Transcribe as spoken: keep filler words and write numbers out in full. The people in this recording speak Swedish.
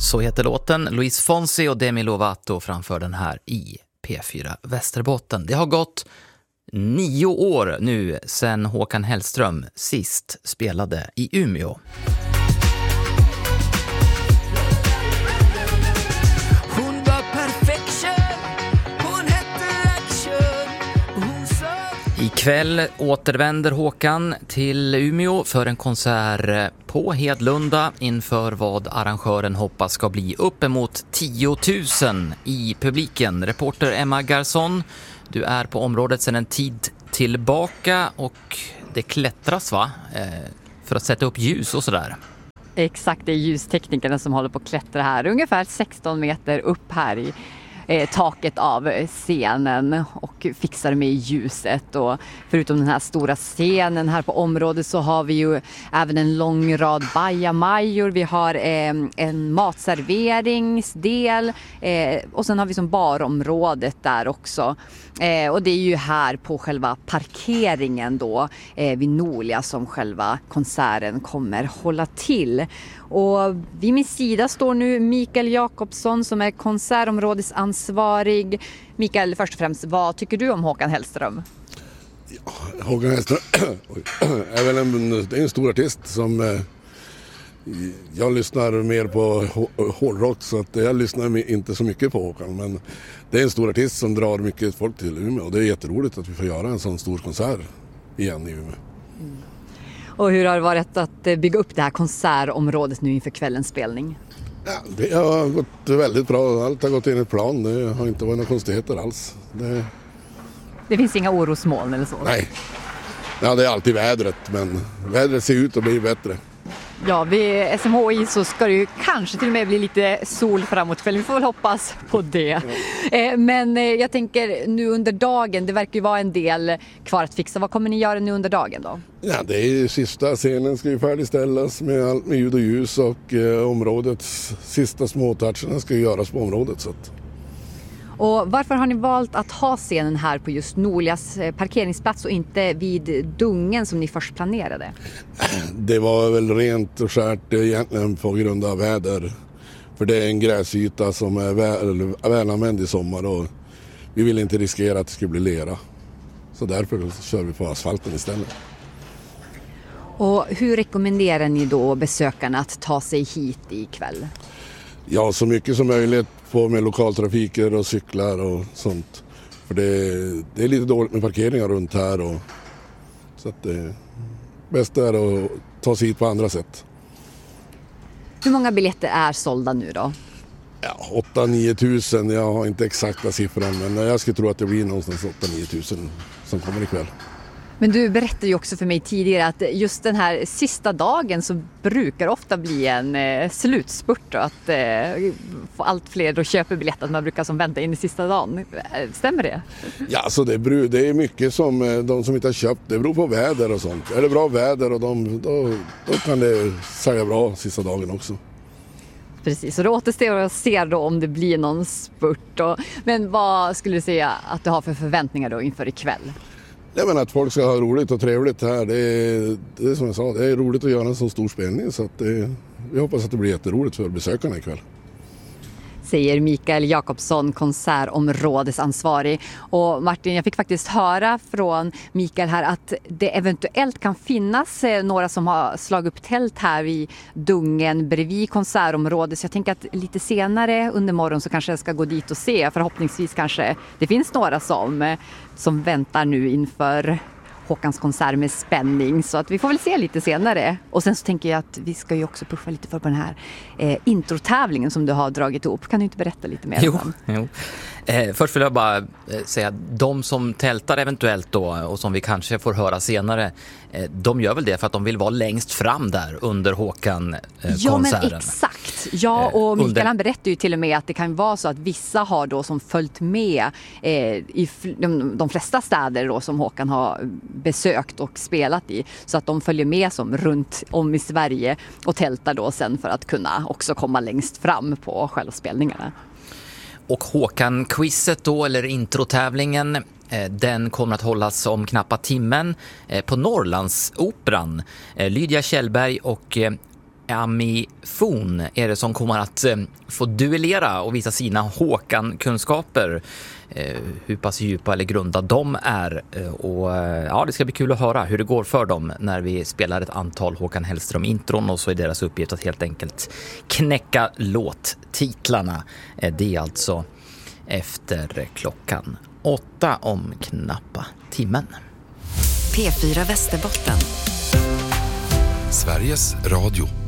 Så heter låten. Luis Fonsi och Demi Lovato framför den här i P fyra Västerbotten. Det har gått nio år nu sedan Håkan Hellström sist spelade i Umeå. Ikväll återvänder Håkan till Umeå för en konsert på Hedlunda inför vad arrangören hoppas ska bli uppemot tio tusen i publiken. Reporter Emma Garson, du är på området sedan en tid tillbaka och det klättras va? För att sätta upp ljus och sådär. Exakt, det är ljusteknikerna som håller på att klättra här. Ungefär sexton meter upp här i eh, taket av scenen och fixar med ljuset. Och förutom den här stora scenen här på området så har vi ju även en lång rad bajamajor. Vi har eh, en matserveringsdel eh, och sen har vi som barområdet där också. Eh, och det är ju här på själva parkeringen då eh, vid Nolia som själva konserten kommer hålla till. Och vid min sida står nu Mikael Jakobsson som är konsertområdesansvarig. Mikael, först och främst, vad tycker du om Håkan Hellström? Ja, Håkan Hellström är väl en, det är en stor artist som eh, jag lyssnar mer på hårdrock så att jag lyssnar inte så mycket på Håkan, men det är en stor artist som drar mycket folk till Umeå och det är jätteroligt att vi får göra en sån stor konsert igen i Umeå. Mm. Och hur har det varit att bygga upp det här konsertområdet nu inför kvällens spelning? Ja, det har gått väldigt bra, allt har gått in i plan, det har inte varit några konstigheter alls. Det, det finns inga orosmoln eller så? Nej, ja, det är alltid vädret, men vädret ser ut att bli bättre. Ja, vid S M H I så ska det ju kanske till och med bli lite sol framåt kväll. Vi får väl hoppas på det. Ja. Men jag tänker nu under dagen, det verkar ju vara en del kvar att fixa. Vad kommer ni göra nu under dagen då? Ja, det är ju sista scenen ska ju färdigställas med allt med ljud och ljus och eh, områdets sista småtoucherna ska ju göras på området. Så att... Och varför har ni valt att ha scenen här på just Nolias parkeringsplats och inte vid Dungen som ni först planerade? Det var väl rent och skärt egentligen på grund av väder. För det är en gräsyta som är väl, välanvänd i sommar och vi vill inte riskera att det ska bli lera. Så därför kör vi på asfalten istället. Och hur rekommenderar ni då besökarna att ta sig hit ikväll? Ja, så mycket som möjligt på med lokaltrafiker och cyklar och sånt. För det, det är lite dåligt med parkeringar runt här. Och, så att det bästa är att ta sig hit på andra sätt. Hur många biljetter är sålda nu då? Ja, åtta till nio tusen. Jag har inte exakta siffran men jag skulle tro att det blir någonstans åtta till nio tusen som kommer ikväll. Men du berättade ju också för mig tidigare att just den här sista dagen så brukar ofta bli en eh, slutspurt och att eh, få allt fler då köper biljetter, att man brukar som vänta in i sista dagen. Stämmer det? Ja, så det, det är mycket som de som inte har köpt, det beror på väder och sånt. Är det bra väder och de, då, då kan det sälja bra sista dagen också. Precis, så det återstår att se då om det blir någon spurt. Och, men vad skulle du säga att du har för förväntningar då inför ikväll? Jag menar att folk ska ha roligt och trevligt här. Det är, det är som jag sa, det är roligt att göra en sån stor spelning. Så att det, vi hoppas att det blir jätteroligt för besökarna ikväll. Säger Mikael Jakobsson, konsertområdesansvarig. Och Martin, jag fick faktiskt höra från Mikael här att det eventuellt kan finnas några som har slagit upp tält här i Dungen bredvid konsertområdet. Så jag tänker att lite senare under morgon så kanske jag ska gå dit och se. Förhoppningsvis kanske det finns några som, som väntar nu inför Håkans konsert med spänning, så att vi får väl se lite senare. Och sen så tänker jag att vi ska ju också puffa lite för på den här eh, introtävlingen som du har dragit ihop. Kan du inte berätta lite mer? Jo, jo. Eh, först vill jag bara eh, säga de som tältar eventuellt då och som vi kanske får höra senare, eh, de gör väl det för att de vill vara längst fram där under Håkan eh, ja, konserten. Men exakt. Ja, och Mikael under... han berättar ju till och med att det kan vara så att vissa har då som följt med eh, i de, de flesta städer då som Håkan har besökt och spelat i, så att de följer med som runt om i Sverige och tältar då sen för att kunna också komma längst fram på själva spelningarna. Och Håkan-quizet då, eller introtävlingen, den kommer att hållas om knappa timmen på Norrlandsoperan. Lydia Kjellberg och Ami Fon är det som kommer att eh, få duellera och visa sina Håkan-kunskaper. Eh, hur pass djupa eller grunda de är. Eh, och eh, ja, det ska bli kul att höra hur det går för dem när vi spelar ett antal Håkan Hellström-intron, och så är deras uppgift att helt enkelt knäcka låttitlarna. Eh, det är alltså efter klockan åtta om knappa timmen. P fyra Västerbotten. Sveriges Radio.